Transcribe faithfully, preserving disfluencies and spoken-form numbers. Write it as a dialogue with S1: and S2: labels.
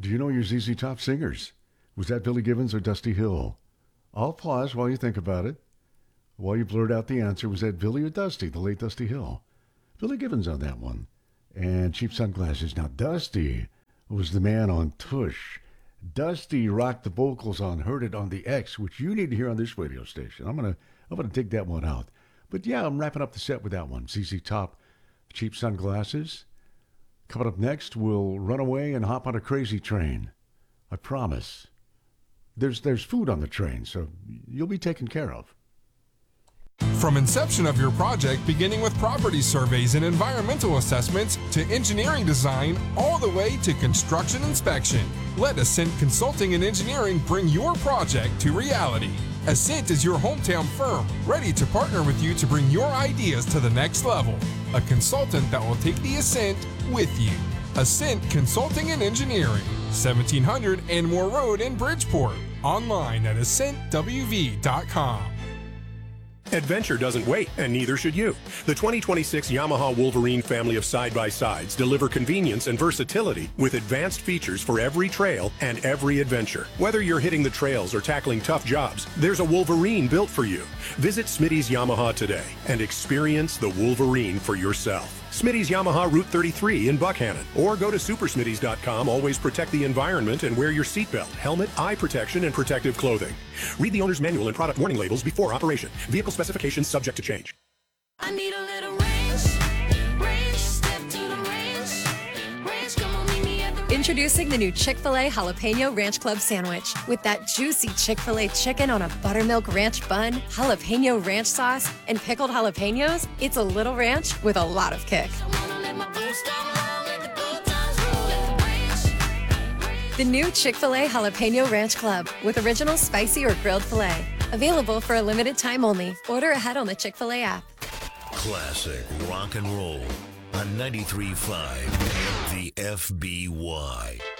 S1: Do you know your Z Z Top singers? Was that Billy Gibbons or Dusty Hill? I'll pause while you think about it. While you blurt out the answer, was that Billy or Dusty, the late Dusty Hill? Billy Gibbons on that one. And Cheap Sunglasses. Now, Dusty was the man on Tush. Dusty rocked the vocals on Heard It on the X, which you need to hear on this radio station. I'm gonna I'm gonna dig that one out. But yeah, I'm wrapping up the set with that one. Z Z Top, Cheap Sunglasses. Coming up next, we'll run away and hop on a crazy train. I promise. There's there's food on the train, so you'll be taken care of.
S2: From inception of your project, beginning with property surveys and environmental assessments, to engineering design, all the way to construction inspection, let Ascent Consulting and Engineering bring your project to reality. Ascent is your hometown firm, ready to partner with you to bring your ideas to the next level. A consultant that will take the Ascent with you. Ascent Consulting and Engineering, seventeen hundred Anmore Road in Bridgeport. Online at ascent w v dot com.
S3: Adventure doesn't wait, and neither should you. The twenty twenty-six Yamaha Wolverine family of side-by-sides deliver convenience and versatility with advanced features for every trail and every adventure. Whether you're hitting the trails or tackling tough jobs, there's a Wolverine built for you. Visit Smitty's Yamaha today and experience the Wolverine for yourself. Smitty's Yamaha Route thirty-three in Buckhannon. Or go to super smitty's dot com. Always protect the environment and wear your seatbelt, helmet, eye protection, and protective clothing. Read the owner's manual and product warning labels before operation. Vehicle specifications subject to change.
S4: I need a little range, range, step to the range, range, come on, meet me at the
S5: Introducing the new Chick-fil-A Jalapeno Ranch Club sandwich. With that juicy Chick-fil-A chicken on a buttermilk ranch bun, jalapeno ranch sauce, and pickled jalapenos, it's a little ranch with a lot of kick. The new Chick-fil-A Jalapeno Ranch Club with original spicy or grilled filet. Available for a limited time only. Order ahead on the Chick-fil-A app.
S6: Classic rock and roll on ninety-three point five The F B Y.